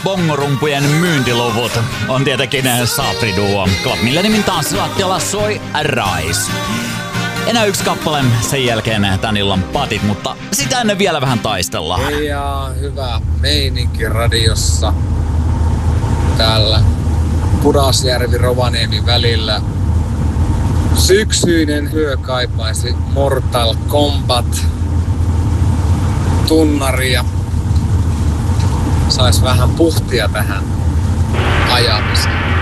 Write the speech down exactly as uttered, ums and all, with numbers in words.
Bongorumpujen myyntiluvut on tietenkin Sapri Duo. Club Milleniumin tanssilattialla soi Rise. Enää yksi kappale, sen jälkeen tän illan patit, mutta sitä ennen vielä vähän taistellaan. Ja hyvä meininki radiossa täällä Pudasjärvi Rovaniemi välillä. Syksyinen hyö kaipaisi Mortal Kombat tunnaria. Sais vähän puhtia tähän ajamiseen.